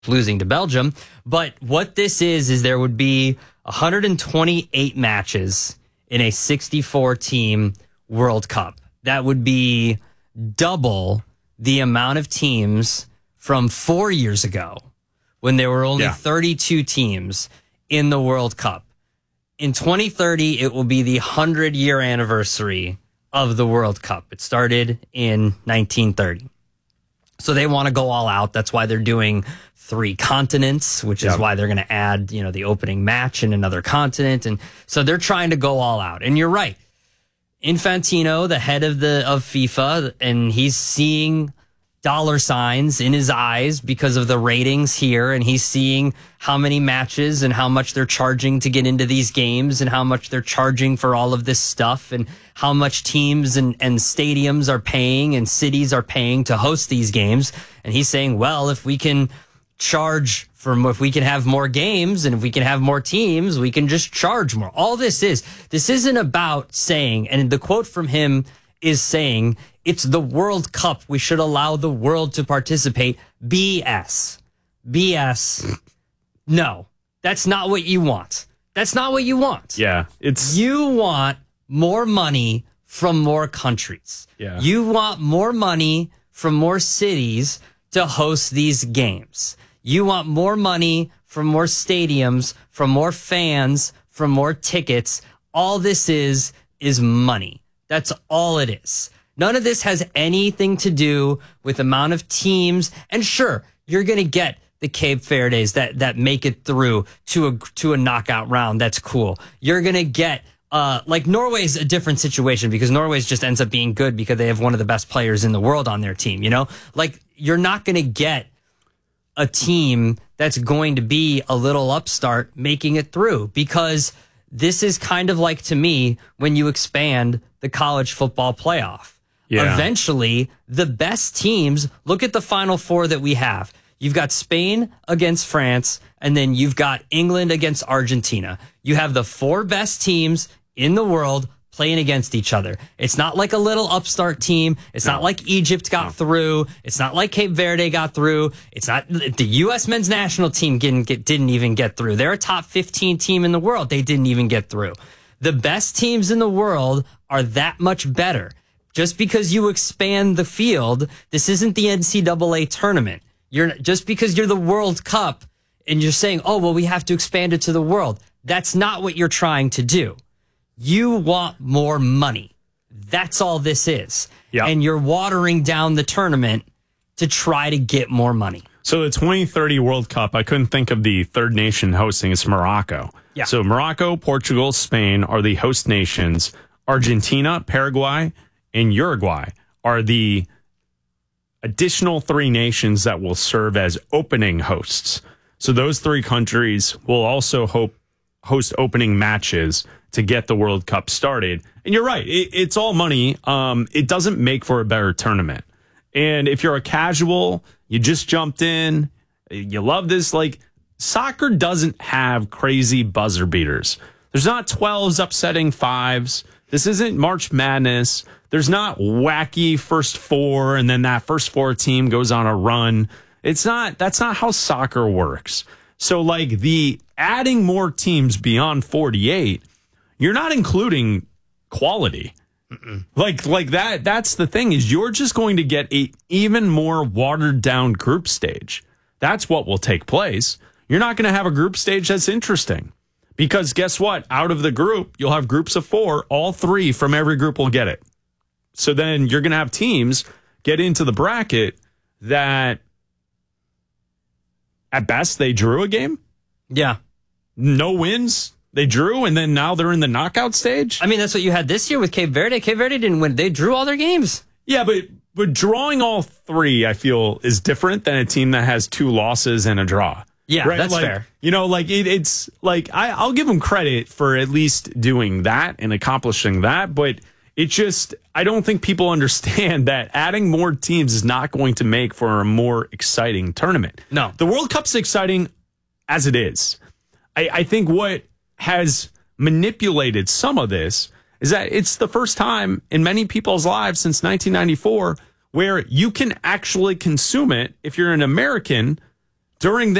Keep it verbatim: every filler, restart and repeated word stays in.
losing to Belgium. But what this is, is there would be one hundred twenty-eight matches in a sixty-four team World Cup. That would be double the amount of teams from four years ago when there were only yeah. thirty-two teams in the World Cup. In twenty thirty, it will be the hundred-year anniversary of the World Cup. It started in nineteen thirty. So they want to go all out. That's why they're doing three continents, which is yep. why they're going to add, you know, the opening match in another continent. And so they're trying to go all out. And you're right. Infantino, the head of the of FIFA, and he's seeing dollar signs in his eyes because of the ratings here, and he's seeing how many matches and how much they're charging to get into these games and how much they're charging for all of this stuff and how much teams and, and stadiums are paying and cities are paying to host these games. And he's saying, well, if we can charge for, if we can have more games and if we can have more teams, we can just charge more. All this is, this isn't about saying, and the quote from him is saying, it's the World Cup. We should allow the world to participate. B S. B S. No, that's not what you want. That's not what you want. Yeah, it's you want more money from more countries. Yeah. You want more money from more cities to host these games. You want more money from more stadiums, from more fans, from more tickets. All this is is money. That's all it is. None of this has anything to do with amount of teams. And sure, you're going to get the Cape Verdes that, that make it through to a, to a knockout round. That's cool. You're going to get, uh, like Norway's a different situation because Norway's just ends up being good because they have one of the best players in the world on their team. You know, like you're not going to get a team that's going to be a little upstart making it through because this is kind of like, to me, when you expand the college football playoff. Yeah. Eventually, the best teams, look at the Final Four that we have. You've got Spain against France, and then you've got England against Argentina. You have the four best teams in the world playing against each other. It's not like a little upstart team. It's no. not like Egypt got no. through. It's not like Cape Verde got through. It's not the U S men's national team didn't, get, didn't even get through. They're a top fifteen team in the world. They didn't even get through. The best teams in the world are that much better. Just because you expand the field, this isn't the N C double A tournament. You're just because you're the World Cup and you're saying, oh, well, we have to expand it to the world. That's not what you're trying to do. You want more money. That's all this is. Yep. And you're watering down the tournament to try to get more money. So the twenty thirty World Cup, I couldn't think of the third nation hosting. It's Morocco. Yeah. So Morocco, Portugal, Spain are the host nations. Argentina, Paraguay, and Uruguay are the additional three nations that will serve as opening hosts. So those three countries will also hope, host opening matches to get the World Cup started. And you're right, it, it's all money. Um, it doesn't make for a better tournament. And if you're a casual, you just jumped in, you love this, like soccer doesn't have crazy buzzer beaters. There's not twelves upsetting fives. This isn't March Madness. There's not wacky first four and then that first four team goes on a run. It's not, that's not how soccer works. So like the adding more teams beyond forty-eight, you're not including quality. Mm-mm. Like, like that, that's the thing is you're just going to get a even more watered down group stage. That's what will take place. You're not going to have a group stage that's interesting. Because guess what? Out of the group, you'll have groups of four. All three from every group will get it. So then you're going to have teams get into the bracket that at best they drew a game. Yeah. No wins. They drew, and then now they're in the knockout stage. I mean, that's what you had this year with Cape Verde. Cape Verde didn't win. They drew all their games. Yeah, but, but drawing all three, I feel, is different than a team that has two losses and a draw. Yeah, right? That's like, fair. You know, like it, it's like I, I'll give them credit for at least doing that and accomplishing that. But it just, I don't think people understand that adding more teams is not going to make for a more exciting tournament. No. The World Cup's exciting as it is. I, I think what has manipulated some of this is that it's the first time in many people's lives since nineteen ninety-four where you can actually consume it if you're an American During